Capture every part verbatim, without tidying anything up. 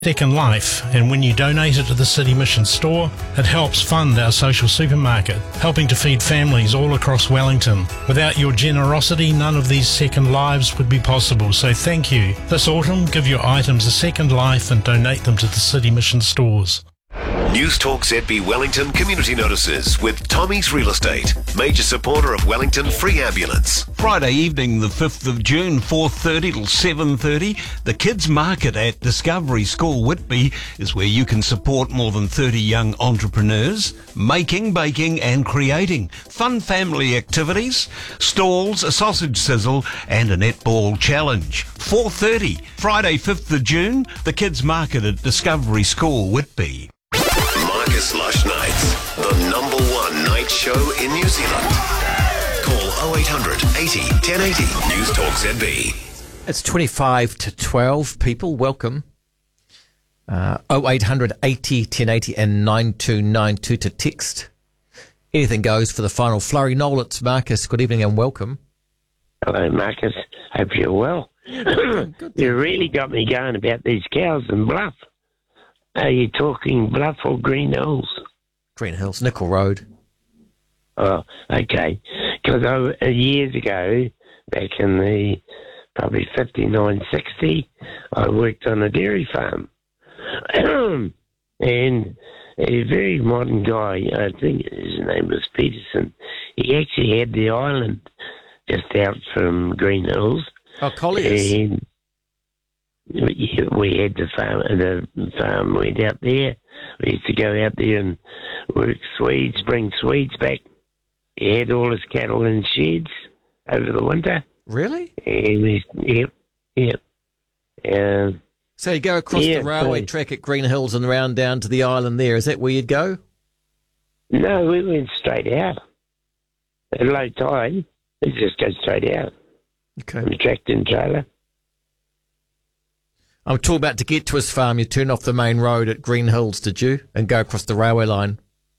Second Life, and when you donate it to the City Mission Store, it helps fund our social supermarket, helping to feed families all across Wellington. Without your generosity, none of these second lives would be possible, so thank you. This autumn, give your items a second life and donate them to the City Mission Stores. News Talk Z B Wellington Community Notices with Tommy's Real Estate, major supporter of Wellington Free Ambulance. Friday evening, the fifth of June, four thirty till seven thirty, the Kids Market at Discovery School, Whitby, is where you can support more than thirty young entrepreneurs, making, baking and creating fun family activities, stalls, a sausage sizzle and a netball challenge. four thirty, Friday fifth of June, the Kids Market at Discovery School, Whitby. Marcus Lush Nights, the number one night show in New Zealand. Call oh eight hundred eighty ten eighty. News Talk Z B. It's twenty-five to twelve. People, welcome. Uh, oh eight hundred eighty ten eighty and nine two nine two to text. Anything goes for the final flurry. Noel, it's Marcus. Good evening and welcome. Hello, Marcus. Hope you're well. Good, good. You really got me going about these cows in Bluff. Are you talking Bluff or Green Hills? Green Hills, Nickel Road. Oh, okay. Because years ago, back in the probably fifty-nine, sixty, I worked on a dairy farm. And a very modern guy, I think his name was Peterson, he actually had the island just out from Green Hills. Oh, Colliers. And we had the farm, the farm went out there. We used to go out there and work Swedes, bring Swedes back. He had all his cattle in sheds over the winter. Really? And we, yep, yep. Um, so you go across yeah, the railway so, track at Green Hills and round down to the island there. Is that where you'd go? No, we went straight out. At low tide, we just go straight out. Okay. On the tractor and trailer. I'm talking about to get to his farm, you turn off the main road at Green Hills, did you? And go across the railway line.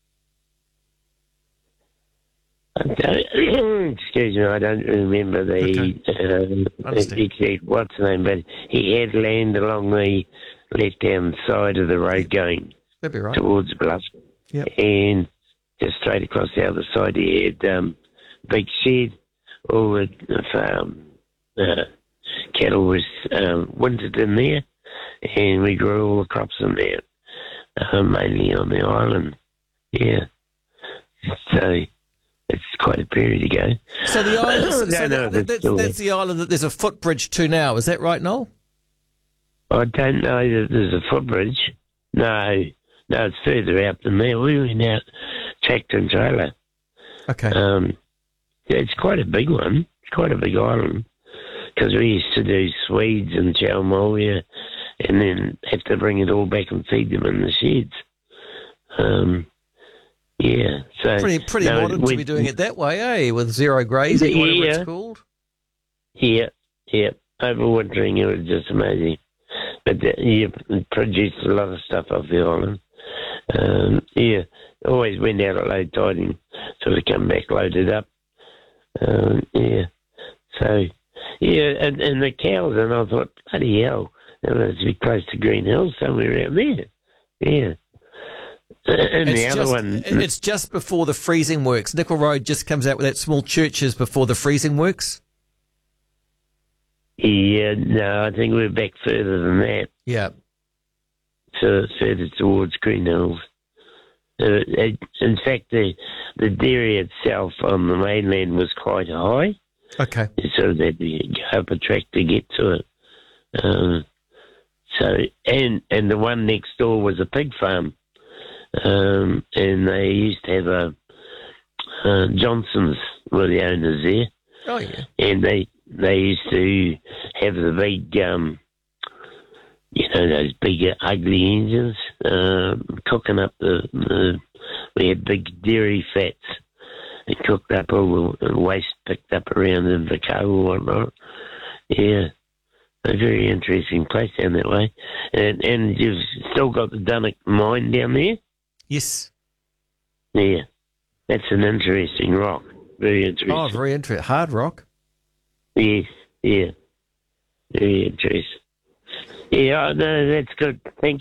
Excuse me, I don't remember the Okay. uh, exact what's the name, but he had land along the left-hand side of the road going That'd be right. towards Bluff. Yep. And just straight across the other side, he had um, big shed. All the farm uh, cattle was um, wintered in there, and we grew all the crops in there, uh, mainly on the island. Yeah. So it's quite a period ago. So the island, so no, no, that, that's, that's the island that there's a footbridge to now. Is that right, Noel? I don't know that there's a footbridge. No, no, it's further out than there. We went out tractor and trailer. Okay. Um, yeah, it's quite a big one. It's quite a big island because we used to do Swedes and Chalmolia and then have to bring it all back and feed them in the sheds. Um, yeah, so pretty pretty no, modern we, to be doing it that way, eh? With zero grazing, whatever yeah, it's called. Yeah, yeah. Overwintering, it was just amazing. But the, you produced a lot of stuff off the island. Um, yeah, always went out at low tide and sort of come back loaded up. Um, yeah, so yeah, and, and the cows, and I thought, bloody hell, it was to be close to Green Hills, somewhere around there. Yeah. And it's the other just, one, it's just before the freezing works. Nickel Road just comes out with that small churches before the freezing works. Yeah, no, I think we're back further than that. Yeah. So further towards Green Hills. Uh, it, in fact, the the dairy itself on the mainland was quite high. Okay. So that you go up a track to get to it. Um, so and and the one next door was a pig farm, um, and they used to have a uh, Johnsons were the owners there. Oh yeah. And they they used to have the big, um, you know, those big ugly engines um, cooking up the, the. We had big dairy fats and cooked up all the waste picked up around in the cow or whatnot. Yeah, a very interesting place down that way. And and you've still got the Dunnock mine down there. Yes. Yeah, that's an interesting rock. Very interesting. Oh, very interesting. Hard rock. Yes, yeah. Very interesting. Yeah, no, that's good. Thank